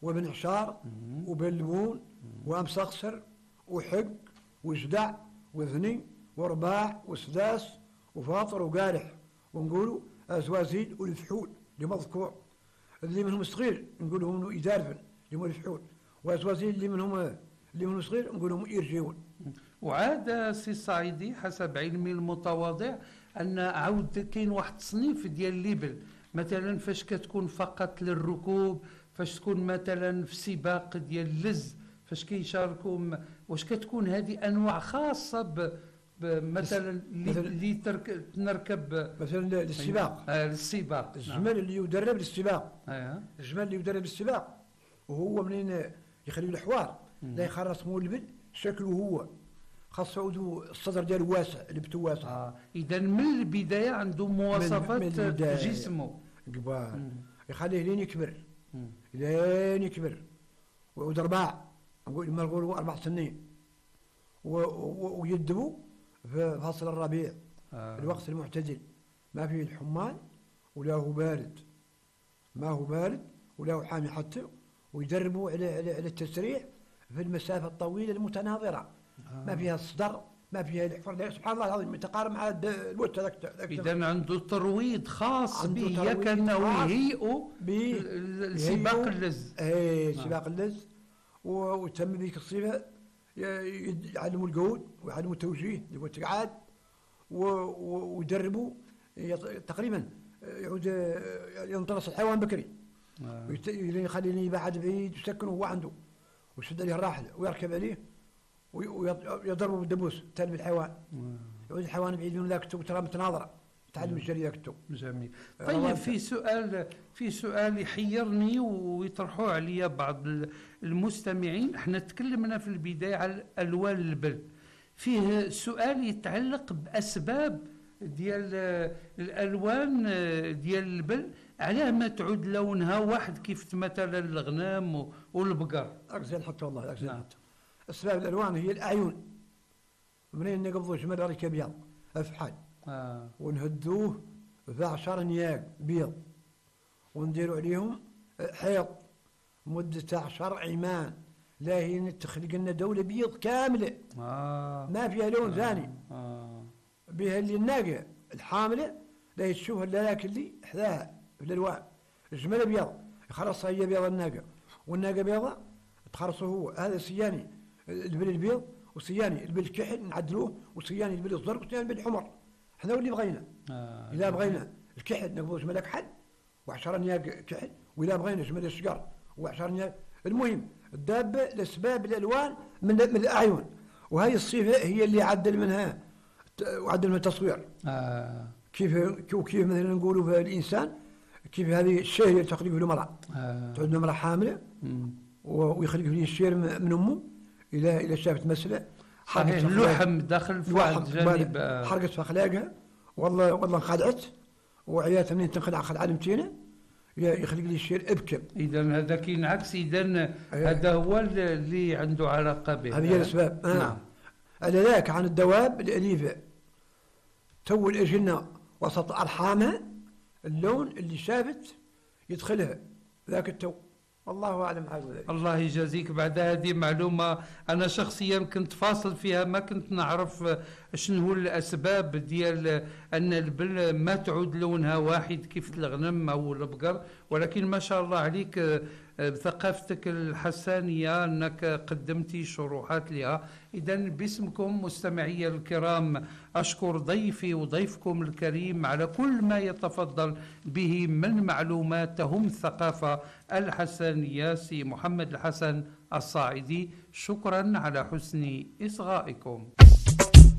وبنعشار وبلمون ومسخسر وحق وجدع وذني ورباع وسداس وفاطر وقارح، ونقولوا أزوازيل والفحول لمذكور. اللي منهم صغير نقولوا يدارفن اللي هم الفحول، وأزوازيل اللي منهم صغير نقولوا يرجيون. وعاد سي الصعيدي حسب علمي المتواضع أن عاود كاين واحد التصنيف ديال الليبل، مثلا فاش كتكون فقط للركوب، فاش تكون مثلا في سباق ديال اللز، فاش كيشاركوا واش كتكون هذه انواع خاصه مثلا اللي تنركب مثلا للسباق. للسباق الجمل اللي يدرب للسباق. الجمل اللي يدرب للسباق وهو منين يخلي الحوار لا يخرص مو اللبن شكله هو خاص عودو الصدر ديالو واسع، لبتو واسع. اذا من البدايه عنده مواصفات جسمه قبال يخليه لين يكبر، لين يكبر ويعود 4 نقولوا 4 سنين ويدبوا في فصل الربيع. الوقت المعتدل ما فيه الحمان ولا هو بارد، ما هو بارد ولا هو حامي حتى، ويدربوا على التسريع في المسافة الطويلة المتناظرة. ما فيها الصدر، ما فيها الحفر، سبحان الله العظيم يتقارب مع الوقت هذاك. إذا عنده ترويض خاص به كأنه يهيئ سباق اللز. سباق اللز. وتم بك الصفة يعلموا القعود ويعلموا التوجيه اللي هو التقعاد، ويدربوا تقريبا يعود ينطلس الحيوان بكري، يخليه بعد بعيد يسكنه هو عنده، ويشد عليه الراحل ويركب عليه ويضربه بالدبوس تالي بالحيوان. يعود الحيوان بعيد من ذاك التو ترى متناظره تعلم الجري ذاك التو. جميل. طيب في سؤال يحيرني ويطرحوه عليا بعض المستمعين. احنا تكلمنا في البدايه على الوان البل، فيه سؤال يتعلق باسباب ديال الالوان ديال البل، علاه ما تعود لونها واحد كيف مثلا الغنم والبقر. اكزين حتى والله اكزين حتى. اسباب الالوان هي الاعين، منين نقبضوا جمل ريك ابيض افحال ونهدوه في 10 نياق بيض ونديروا عليهم حيط مدة 10 عمان، لا هي تخلق لنا دولة بيض كاملة ما فيها لون ثاني. بها اللي الناقة الحاملة لا تشوفها الا ذاك اللي حذاها في الالوان. الجمل ابيض يخرصها هي بيض الناقة، والناقة بيضة تخرصه هو. هذا سياني البل البيض، وسياني البل الكحل نعدلوه، وسياني البل الزرق، وسياني البل الحمر. احنا اللي بغينا. اذا بغينا الكحل نقبض جمل كحل و10 نياق كحل، واذا بغينا جمل الشجر و10 نياق. المهم الدابة لاسباب الالوان من الاعين، وهي الصفة هي اللي عدل منها وعدل من التصوير. كيف مثلا نقولوا في الانسان كيف هذه الشهية اللي تخلق في المرأة. تعود المرأة حاملة ويخلق فيه الشير من امه الى شافت مسألة صحيح اللحم داخل في واحد جانب حرقت في اخلاقها، والله انخدعت وعياتها منين تنخدع خدعة متينة يخلق لي الشير ابكم. اذا هذا كينعكس، اذا هذا هو اللي عنده علاقه به. هذه هي الاسباب. نعم. على ذاك عن الدواب الاليفه تو الاجنه وسط ارحامها اللون اللي شافت يدخلها ذاك التو. والله اعلم حاجه ذلك. الله يجازيك. بعد هذه معلومه انا شخصيا كنت فاصل فيها، ما كنت نعرف شنو هو الاسباب ديال ان البل ما تعود لونها واحد كيف الغنم او البقر، ولكن ما شاء الله عليك بثقافتك الحسانيه انك قدمتي شروحات لها. اذا باسمكم مستمعي الكرام اشكر ضيفي وضيفكم الكريم على كل ما يتفضل به من معلومات تهم الثقافه الحسانيه سي محمد الحسن الصاعدي. شكرا على حسن إصغائكم.